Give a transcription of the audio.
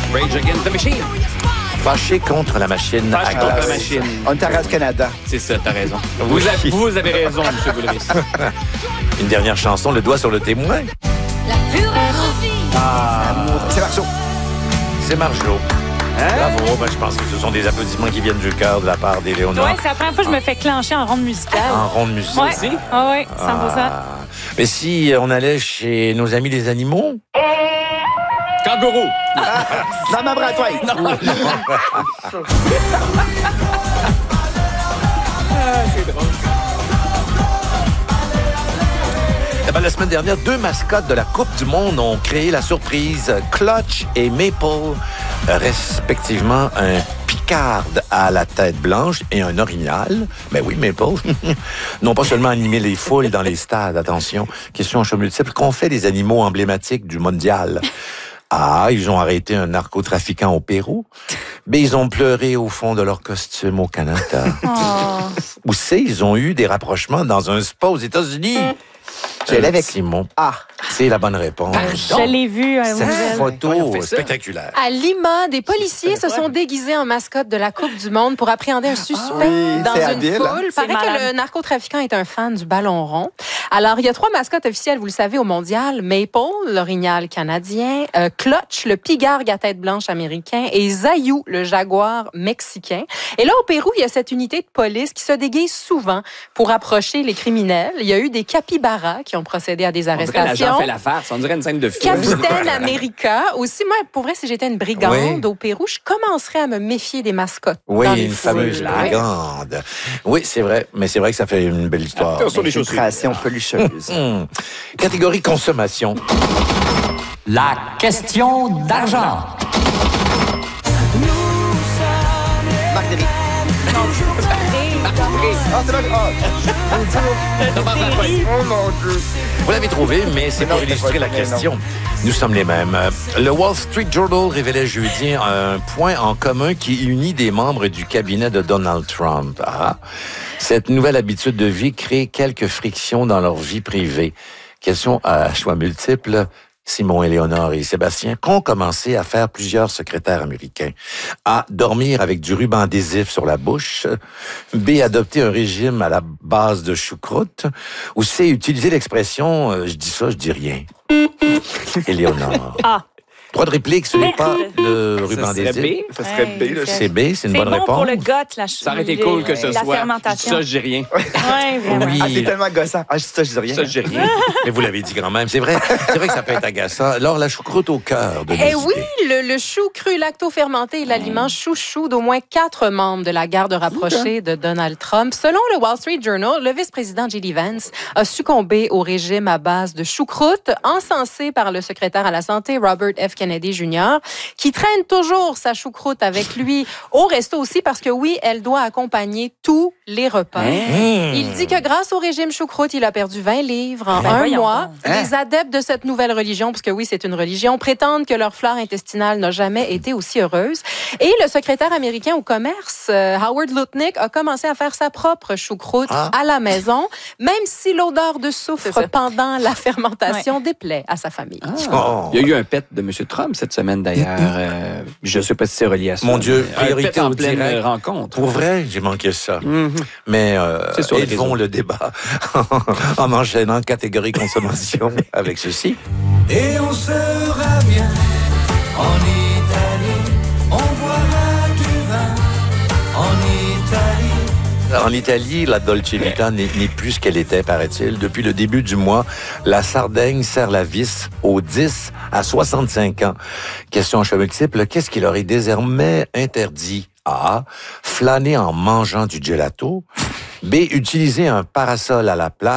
Rage Against the Machine. Fâché contre la machine Fâché à contre la glace. machine. On est à Radio-Canada. C'est ça, t'as raison. Vous avez raison, M. Boulris. Une dernière chanson, Le doigt sur le témoin. La fureur revit. C'est Marceau. C'est Marjo. Bravo. Ben, je pense que ce sont des applaudissements qui viennent du cœur de la part d'Éléonore. Ouais, c'est la première fois que je me fais clencher en ronde musicale. En ronde musicale. Ouais. aussi? Ah oui, 100%. Mais si on allait chez nos amis les animaux? Kangourou. Dans ma bras, toi. C'est drôle. Eh ben, la semaine dernière, 2 mascottes de la Coupe du Monde ont créé la surprise. Clutch et Maple, respectivement un Picard à la tête blanche et un Orignal. Ben oui, Maple. N'ont pas seulement animé les foules dans les stades. Attention, question en choix multiple. Qu'ont fait les animaux emblématiques du mondial? A, ils ont arrêté un narcotrafiquant au Pérou. B, ils ont pleuré au fond de leur costume au Canada. Ou C, ils ont eu des rapprochements dans un spa aux États-Unis. Je l'ai avec Simon. Ah. C'est la bonne réponse. Je l'ai vu. Cette Moselle. photo spectaculaire. À Lima, des policiers se sont déguisés en mascotte de la Coupe du Monde pour appréhender un suspect oui, dans c'est une habile, hein? foule. Il C'est paraît que malade. le narcotrafiquant est un fan du ballon rond. Alors, il y a 3 mascottes officielles, vous le savez, au mondial. Maple, l'orignal canadien, Clutch, le pigargue à tête blanche américain, et Zayou, le jaguar mexicain. Et là, au Pérou, il y a cette unité de police qui se déguise souvent pour approcher les criminels. Il y a eu des capybaras qui ont procédé à des On dirait arrestations. l'agent fait la farce. On dirait une scène de film. Capitaine America. Aussi, moi, pour vrai, si j'étais une brigande Oui. au Pérou, je commencerais à me méfier des mascottes. Oui, dans les une foules. fameuse Ouais. brigande. Oui, c'est vrai. Mais c'est vrai que ça fait une belle histoire. Attention les chaussures. Infiltration pelucheuse. Catégorie consommation. La question d'argent. Marc Derry. Ah, c'est pas... Oh mon Dieu. Vous l'avez trouvé, mais c'est pour illustrer la question. Nous sommes les mêmes. Le Wall Street Journal révélait jeudi un point en commun qui unit des membres du cabinet de Donald Trump. Ah. Cette nouvelle habitude de vie crée quelques frictions dans leur vie privée. Question à choix multiples. Simon, Éléonore et Sébastien qu'ont commencé à faire plusieurs secrétaires américains. A. Dormir avec du ruban adhésif sur la bouche. B. Adopter un régime à la base de choucroute. Ou C. Utiliser l'expression je dis ça, je dis rien. Éléonore. Ah. Droit de réplique, ce n'est pas le ruban Ça serait adhésif. B. Ça serait B, là. C'est B, c'est une C'est bonne bon réponse. pour le gut, la Ça aurait été cool que ce la soit. fermentation. Ça, je dis rien. Ouais, vraiment. Oui. Ah, c'est tellement gossant. Ah, ça, je dis rien. Ça, je dis rien. Mais vous l'avez dit quand même, c'est vrai que ça peut être agaçant. Alors, la choucroute au cœur de nos Eh oui, idées. le chou cru lacto-fermenté est l'aliment chouchou d'au moins 4 membres de la garde rapprochée de Donald Trump. Selon le Wall Street Journal, le vice-président J.D. Vance a succombé au régime à base de choucroute, encensé par le secrétaire à la Santé, Robert F. Kennedy Jr., qui traîne toujours sa choucroute avec lui au resto aussi parce que oui, elle doit accompagner tous les repas. Il dit que grâce au régime choucroute, il a perdu 20 livres en Ben un voyons mois. donc. Les adeptes de cette nouvelle religion, parce que oui, c'est une religion, prétendent que leur flore intestinale n'a jamais été aussi heureuse. Et le secrétaire américain au commerce, Howard Lutnick, a commencé à faire sa propre choucroute à la maison, même si l'odeur de soufre pendant la fermentation déplaît à sa famille. Oh. Il y a eu un pet de M. Trump cette semaine, d'ailleurs. Je ne sais pas si c'est relié à ça. Mon Dieu, Un priorité pet en au pleine direct. rencontre. Pour vrai, j'ai manqué ça. Mais C'est sur les élevons réseaux. le débat en enchaînant catégorie consommation avec ceci. Et on sera bien en Italie, on boira du vin en Italie. En Italie, la Dolce Vita n'est plus ce qu'elle était, paraît-il. Depuis le début du mois, la Sardaigne serre la vis aux 10 à 65 ans. Question en choix multiple, qu'est-ce qui leur est désormais interdit? A. Flâner en mangeant du gelato. B. Utiliser un parasol à la plage.